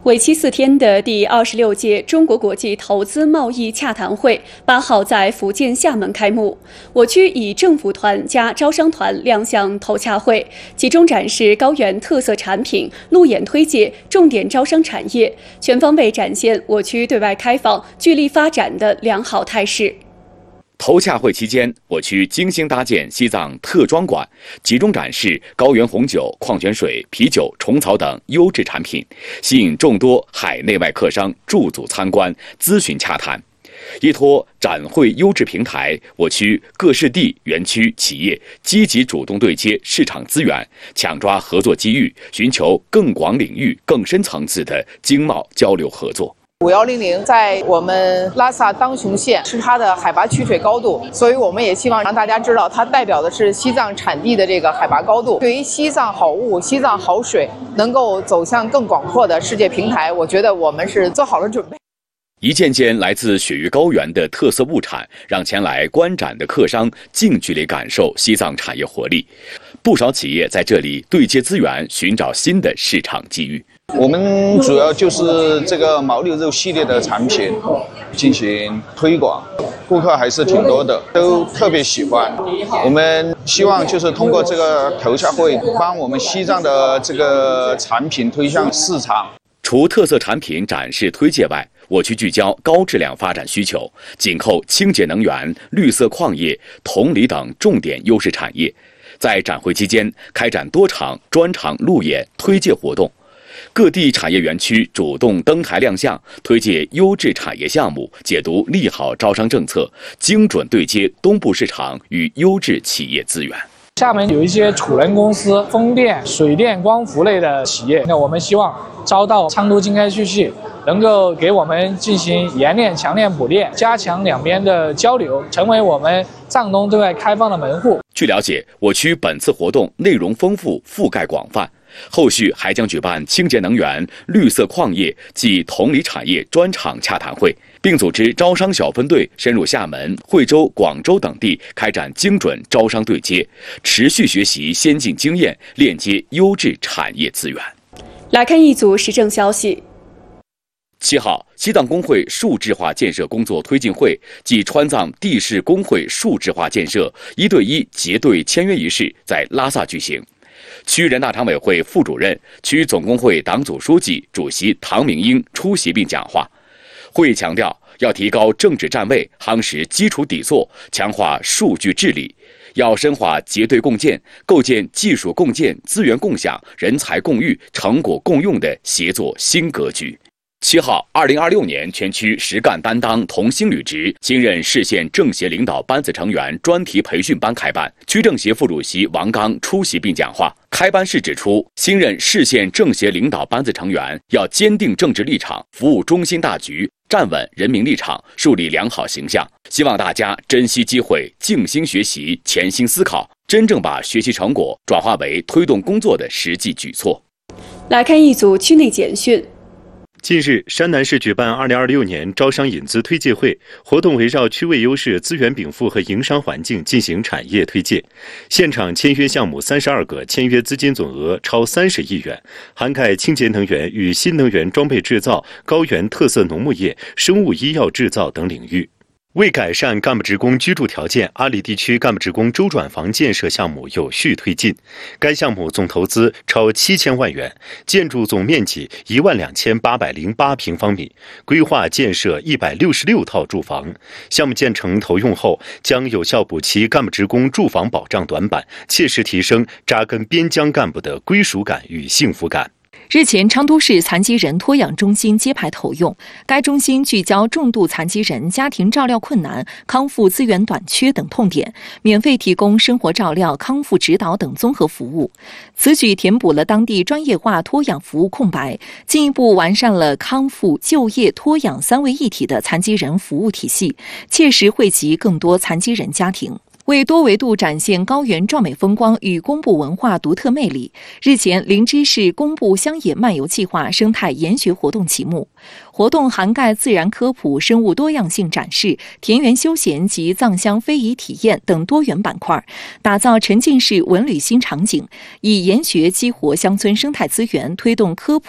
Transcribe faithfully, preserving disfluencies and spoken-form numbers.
为期四天的第二十六届中国国际投资贸易洽谈会八号在福建厦门开幕。我区以政府团加招商团亮相投洽会，集中展示高原特色产品，路演推介重点招商产业，全方位展现我区对外开放、聚力发展的良好态势。 投洽会期间，我区精心搭建西藏特庄馆，集中展示高原红酒、矿泉水、啤酒、虫草等优质产品，吸引众多海内外客商驻组参观、咨询洽谈。依托展会优质平台，我区各市地、园区、企业积极主动对接市场资源，抢抓合作机遇，寻求更广领域、更深层次的经贸交流合作。 五一零零在我们拉萨当雄县是它的海拔曲水高度，所以我们也希望让大家知道，它代表的是西藏产地的这个海拔高度。对于西藏好物、西藏好水能够走向更广阔的世界平台，我觉得我们是做好了准备。 一件件来自雪域高原的特色物产，让前来观展的客商近距离感受西藏产业活力。不少企业在这里对接资源，寻找新的市场机遇。 我们主要就是这个牦牛肉系列的产品进行推广，顾客还是挺多的，都特别喜欢。我们希望就是通过这个投洽会，帮我们西藏的这个产品推向市场。 除特色产品展示推介外，我区聚焦高质量发展需求，紧扣清洁能源、绿色矿业、铜锂等重点优势产业。在展会期间，开展多场专场路演推介活动。各地产业园区主动登台亮相，推介优质产业项目，解读利好招商政策，精准对接东部市场与优质企业资源。 厦门有一些储能公司、风电、水电、光伏类的企业，那我们希望招到昌都经开区系，能够给我们进行冶炼、强炼、补炼，加强两边的交流，成为我们藏东对外开放的门户。 据了解，我区本次活动内容丰富、覆盖广泛。后续还将举办清洁能源、绿色矿业及铜锂产业专场洽谈会，并组织招商小分队深入厦门、惠州、广州等地开展精准招商对接，持续学习先进经验，链接优质产业资源。 来看一组时政消息。 七号，西藏工会数字化建设工作推进会暨川藏地市工会数字化建设一对一结对签约仪式在拉萨举行。区人大常委会副主任、区总工会党组书记、主席唐明英出席并讲话。会议强调，要提高政治站位，夯实基础底座，强化数据治理，要深化结对共建，构建技术共建、资源共享、人才共育、成果共用的协作新格局。七号，二零二六年全区实干担当同心履职新任市县政协领导班子成员专题培训班开办，区政协副主席王刚出席并讲话。开班时指出，新任市县政协领导班子成员要坚定政治立场，服务中心大局，站稳人民立场，树立良好形象。希望大家珍惜机会，静心学习，潜心思考，真正把学习成果转化为推动工作的实际举措。 来看一组区内简讯。 近日，山南市举办二零二六年招商引资推介会，活动围绕区位优势、资源禀赋和营商环境进行产业推介。现场签约项目三十二个，签约资金总额超三十亿元，涵盖清洁能源与新能源装备制造、高原特色农牧业、生物医药制造等领域。为改善干部职工居住条件，阿里地区干部职工周转房建设项目有序推进。该项目总投资超七千万元，建筑总面积一万两千八百零八平方米，规划建设一百六十六套住房。项目建成投用后，将有效补齐干部职工住房保障短板，切实提升扎根边疆干部的归属感与幸福感。 日前，昌都市残疾人托养中心揭牌投用。该中心聚焦重度残疾人家庭照料困难、康复资源短缺等痛点，免费提供生活照料、康复指导等综合服务。此举填补了当地专业化托养服务空白，进一步完善了康复、就业、托养三位一体的残疾人服务体系，切实惠及更多残疾人家庭。为多维度展现高原壮美风光与工部文化独特魅力，日前，灵芝市工部乡野漫游计划生态研学活动启幕。活动涵盖自然科普、生物多样性展示、田园休闲及藏乡非遗体验等多元板块，打造沉浸式文旅新场景，以研学激活乡村生态资源，推动科普